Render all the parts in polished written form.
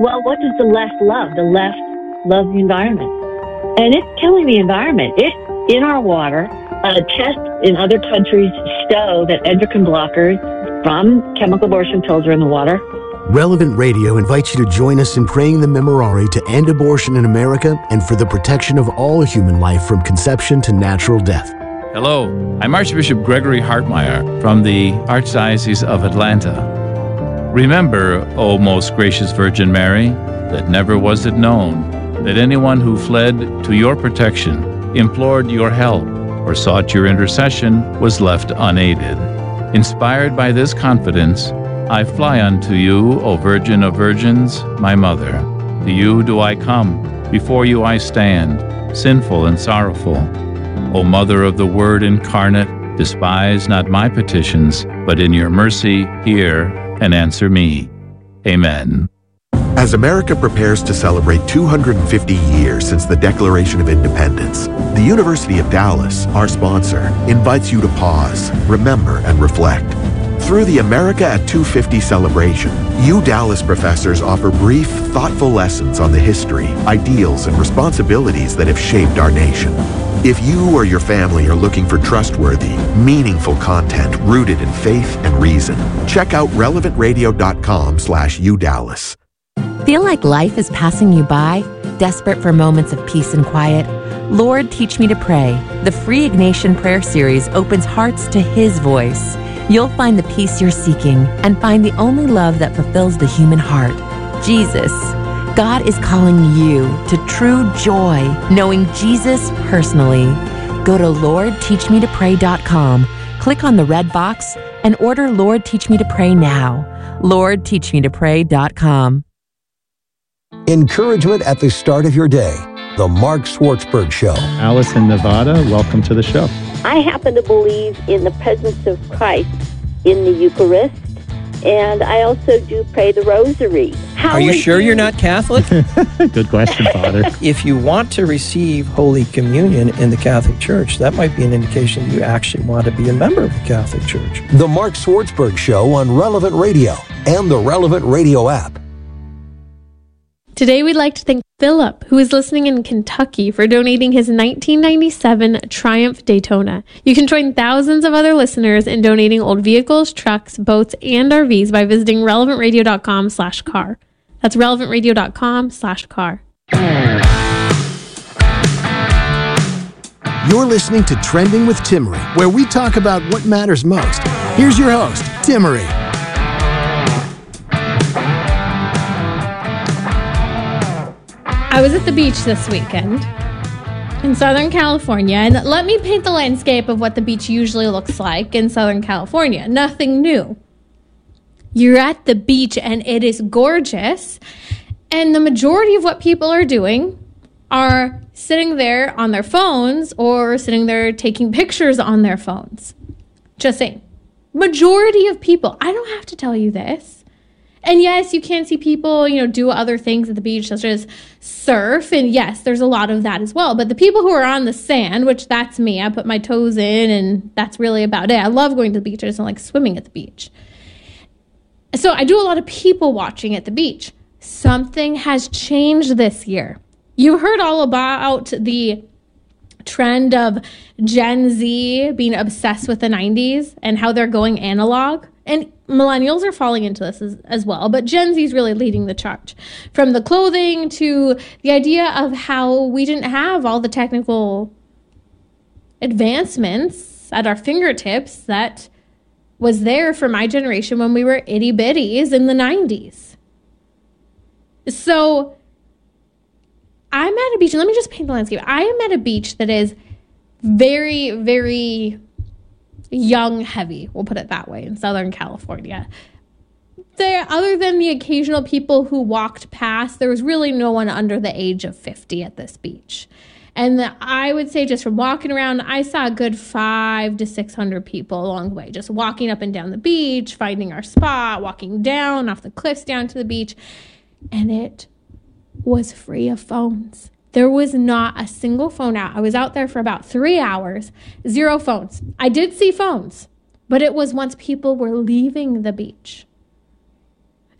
Well, what does the left love? The left loves the environment. And it's killing the environment. It's in our water. Tests in other countries show that endocrine blockers from chemical abortion pills are in the water. Relevant Radio invites you to join us in praying the Memorare to end abortion in America and for the protection of all human life from conception to natural death. Hello, I'm Archbishop Gregory Hartmeyer from the Archdiocese of Atlanta. Remember, O most gracious Virgin Mary, that never was it known that anyone who fled to your protection, implored your help, or sought your intercession was left unaided. Inspired by this confidence, I fly unto you, O Virgin of Virgins, my Mother. To you do I come, before you I stand, sinful and sorrowful. O Mother of the Word incarnate, despise not my petitions, but in your mercy hear and answer me. Amen. As America prepares to celebrate 250 years since the Declaration of Independence, the University of Dallas, our sponsor, invites you to pause, remember, and reflect. Through the America at 250 celebration, Dallas professors offer brief, thoughtful lessons on the history, ideals, and responsibilities that have shaped our nation. If you or your family are looking for trustworthy, meaningful content rooted in faith and reason, check out relevantradio.com/UDallas. Feel like life is passing you by? Desperate for moments of peace and quiet? Lord, Teach Me to Pray. The free Ignatian prayer series opens hearts to His voice. You'll find the peace you're seeking and find the only love that fulfills the human heart, Jesus. God is calling you to true joy, knowing Jesus personally. Go to LordTeachMeToPray.com, click on the red box, and order Lord Teach Me to Pray now. LordTeachMeToPray.com. Encouragement at the start of your day. The Mark Schwartzberg Show. Alice in Nevada, welcome to the show. I happen to believe in the presence of Christ in the Eucharist, and I also do pray the Rosary. Are you sure you're not Catholic? Good question, Father. If you want to receive Holy Communion in the Catholic Church, that might be an indication you actually want to be a member of the Catholic Church. The Mark Schwartzberg Show on Relevant Radio and the Relevant Radio app. Today, we'd like to thank Philip, who is listening in Kentucky, for donating his 1997 Triumph Daytona. You can join thousands of other listeners in donating old vehicles, trucks, boats, and RVs by visiting relevantradio.com/car. That's relevantradio.com/car. You're listening to Trending with Timmery, where we talk about what matters most. Here's your host, Timmery. I was at the beach this weekend in Southern California, and let me paint the landscape of what the beach usually looks like in Southern California. Nothing new. You're at the beach and it is gorgeous, and the majority of what people are doing are sitting there on their phones or sitting there taking pictures on their phones. Just saying. Majority of people. I don't have to tell you this. And yes, you can see people, do other things at the beach, such as surf. And yes, there's a lot of that as well. But the people who are on the sand, which that's me, I put my toes in and that's really about it. I love going to the beach. I just don't like swimming at the beach. So I do a lot of people watching at the beach. Something has changed this year. You heard all about the trend of Gen Z being obsessed with the 90s and how they're going analog. And millennials are falling into this as well, but Gen Z is really leading the charge. From the clothing to the idea of how we didn't have all the technical advancements at our fingertips that was there for my generation when we were itty bitties in the 90s. So I'm at a beach, and let me just paint the landscape. I am at a beach that is very, very young heavy, we'll put it that way, in Southern California. There, other than the occasional people who walked past, there was really no one under the age of 50 at this beach. And I would say just from walking around, I saw a good 500 to 600 people along the way, just walking up and down the beach, finding our spot, walking down off the cliffs down to the beach. And it was free of phones. There was not a single phone out. I was out there for about 3 hours, 0 phones. I did see phones, but it was once people were leaving the beach.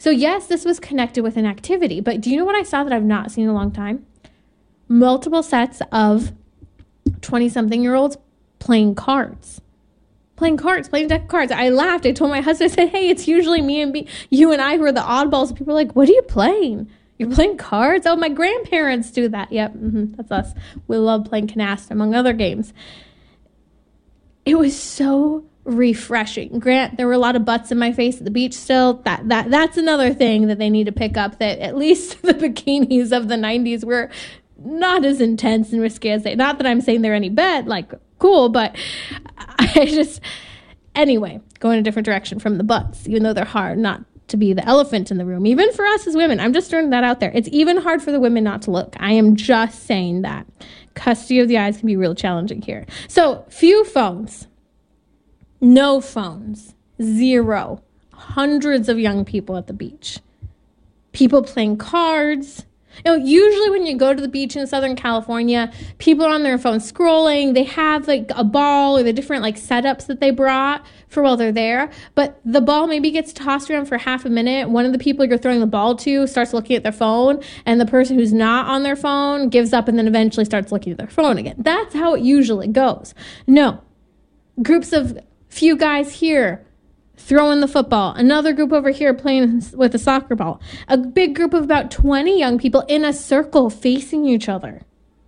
So yes, this was connected with an activity, but do you know what I saw that I've not seen in a long time? Multiple sets of 20-something-year-olds playing cards. Playing deck of cards. I laughed. I told my husband, I said, hey, it's usually me and you and I who are the oddballs. People are like, what are you playing? You're playing cards? Oh, my grandparents do that. Yep, that's us. We love playing canasta, among other games. It was so refreshing. Grant, there were a lot of butts in my face at the beach still. That's another thing that they need to pick up, that at least the bikinis of the 90s were not as intense and risky as they, not that I'm saying they're any bad, like cool, but I just, anyway, going a different direction from the butts, even though they're hard not to be the elephant in the room, even for us as women. I'm just throwing that out there. It's even hard for the women not to look. I am just saying that. Custody of the eyes can be real challenging here. So, few phones. No phones. Zero. Hundreds of young people at the beach. People playing cards. Usually when you go to the beach in Southern California, people are on their phone scrolling. They have like a ball or the different like setups that they brought for while they're there. But the ball maybe gets tossed around for half a minute. One of the people you're throwing the ball to starts looking at their phone, and the person who's not on their phone gives up and then eventually starts looking at their phone again. That's how it usually goes. No. Groups of few guys here throwing the football, another group over here playing with a soccer ball, a big group of about 20 young people in a circle facing each other.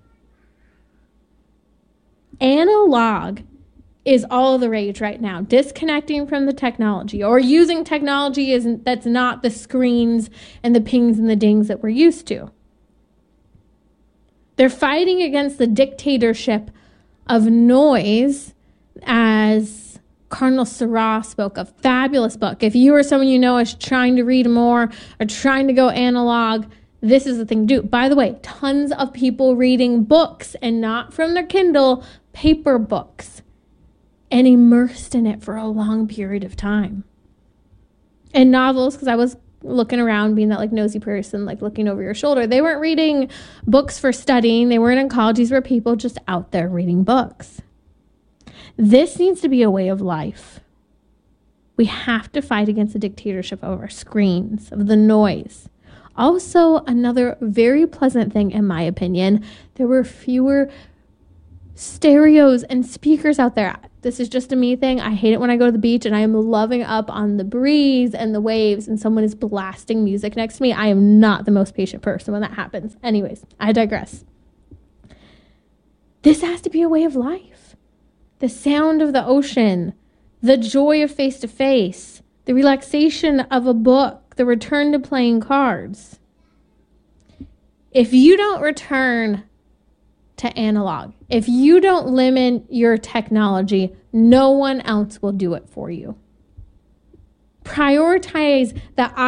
Analog is all the rage right now. Disconnecting from the technology, or using technology that's not the screens and the pings and the dings that we're used to. They're fighting against the dictatorship of noise, as Cardinal Sarah spoke, a fabulous book. If you or someone you know is trying to read more or trying to go analog, this is the thing to do. By the way, tons of people reading books, and not from their Kindle, paper books, and immersed in it for a long period of time. And novels, because I was looking around, being that like nosy person, like looking over your shoulder. They weren't reading books for studying. They weren't in college. These were people just out there reading books. This needs to be a way of life. We have to fight against the dictatorship of our screens, of the noise. Also, another very pleasant thing, in my opinion, there were fewer stereos and speakers out there. This is just a me thing. I hate it when I go to the beach and I am loving up on the breeze and the waves and someone is blasting music next to me. I am not the most patient person when that happens. Anyways, I digress. This has to be a way of life. The sound of the ocean, the joy of face-to-face, the relaxation of a book, the return to playing cards. If you don't return to analog, if you don't limit your technology, no one else will do it for you. Prioritize the